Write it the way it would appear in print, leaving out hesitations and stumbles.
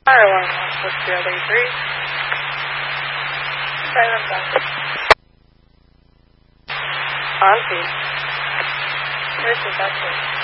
Fire alarm 16083. Silent back. On scene. This is that